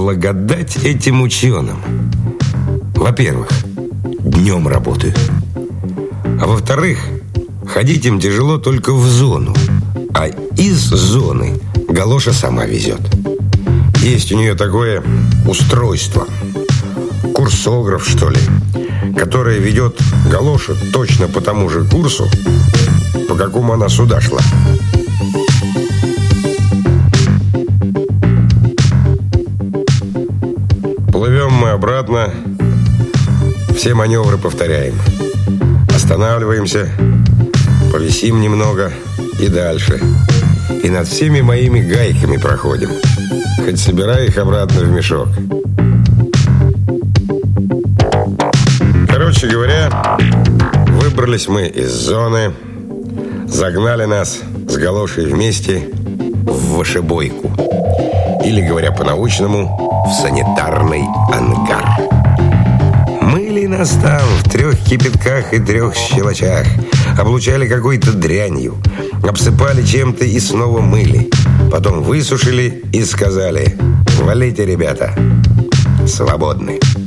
благодать этим ученым. Во-первых, днем работают. А во-вторых, ходить им тяжело только в зону. А из зоны галоша сама везет. Есть у нее такое устройство, курсограф, что ли, которое ведет галошу точно по тому же курсу, по какому она сюда шла. Плывем мы обратно, все маневры повторяем. Останавливаемся, повисим немного и дальше. И над всеми моими гайками проходим. Хоть собирай их обратно в мешок. Короче говоря, выбрались мы из зоны, загнали нас с галошей вместе в вошебойку. Или, говоря по-научному, в санитарный ангар. Мыли нас там в 3 кипятках и 3 щелочах, облучали какой-то дрянью, обсыпали чем-то и снова мыли. Потом высушили и сказали: «Валите, ребята, свободны».